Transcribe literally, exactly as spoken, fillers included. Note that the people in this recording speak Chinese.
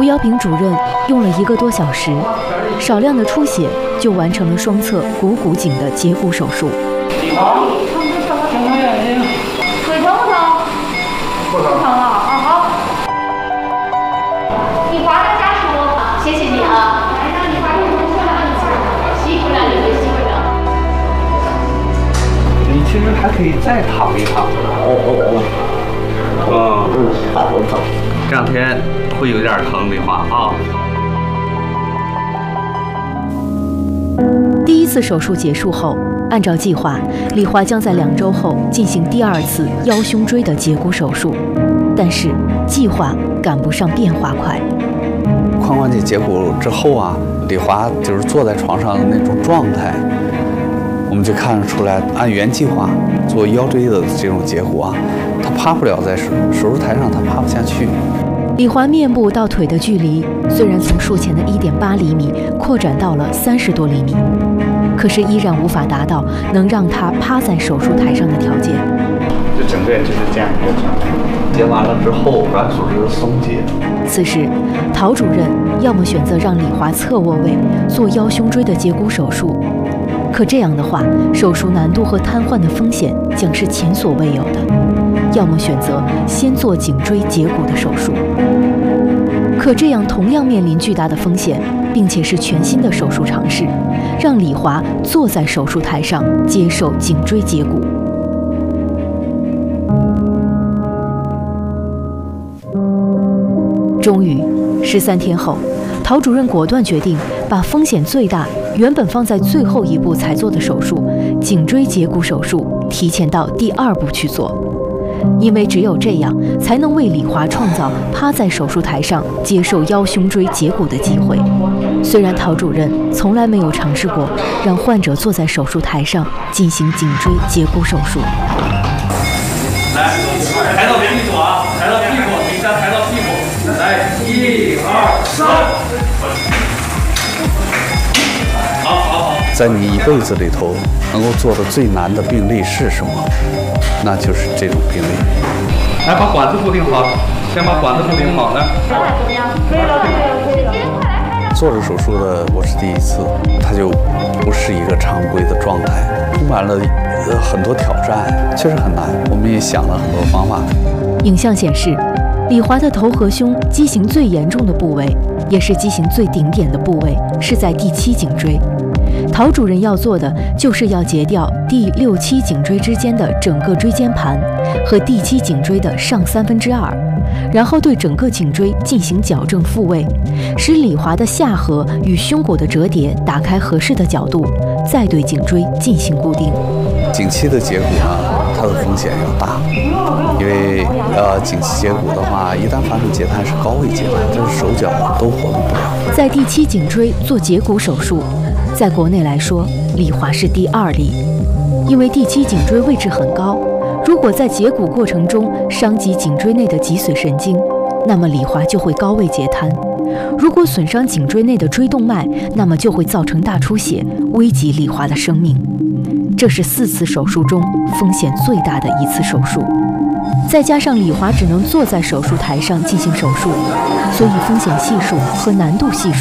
吴瑶平主任用了一个多小时，少量的出血就完成了双侧股骨颈的截骨手术。 好，睁开眼睛。腿疼不疼？不疼。不疼了啊，好。李华的家属，谢谢你啊。来，让李华给我们说两句，辛苦了，你们辛苦了。 你其实还可以再躺一躺。哦哦哦。嗯，大头疼。这两天会有点疼，李华啊。 第一次手术结束后，按照计划，李华将在两周后进行第二次腰胸椎的截骨手术，但是计划赶不上变化快。 髋关节截骨之后啊，李华就是坐在床上的那种状态，我们就看得出来，按原计划做腰椎的这种截骨啊，他趴不了在手手术台上，他趴不下去。 李华面部到腿的距离虽然从术前的一点八厘米扩展到了三十多厘米，可是依然无法达到能让他趴在手术台上的条件。 就整个就是这样一个状态。截完了之后，软组织松解。 此时，陶主任要么选择让李华侧卧位做腰胸椎的截骨手术，可这样的话，手术难度和瘫痪的风险将是前所未有的；要么选择先做颈椎截骨的手术。可这样同样面临巨大的风险，并且是全新的手术尝试，让李华坐在手术台上接受颈椎截骨。终于，十三天后，陶主任果断决定把风险最大、原本放在最后一步才做的手术——颈椎截骨手术，提前到第二步去做。因为只有这样，才能为李华创造趴在手术台上接受腰胸椎截骨的机会。虽然陶主任从来没有尝试过让患者坐在手术台上进行颈椎截骨手术。 来，抬到屁股啊，抬到屁股，底下抬到屁股。来，一二三。好好好。 在你一辈子里头，能够做的最难的病例是什么？那就是这种病例。 来，把管子固定好，先把管子固定好。来。 可以了，可以了，可以了。 做这手术的我是第一次，它就不是一个常规的状态，充满了呃很多挑战，确实很难。我们也想了很多方法。 影像显示，李华的头和胸畸形最严重的部位，也是畸形最顶点的部位，是在第七颈椎。陶主任要做的就是要截掉第六七颈椎之间的整个椎间盘和第七颈椎的上三分之二，然后对整个颈椎进行矫正复位，使李华的下颌与胸骨的折叠打开合适的角度，再对颈椎进行固定。 颈期的截骨呢，它的风险要大，因为呃颈期截骨的话，一旦发生截瘫是高位截瘫，就是手脚都活动不了。 在第七颈椎做截骨手术，在国内来说，李华是第二例，因为第七颈椎位置很高，如果在截骨过程中伤及颈椎内的脊髓神经，那么李华就会高位截瘫；如果损伤颈椎内的椎动脉，那么就会造成大出血，危及李华的生命。这是四次手术中风险最大的一次手术，再加上李华只能坐在手术台上进行手术，所以风险系数和难度系数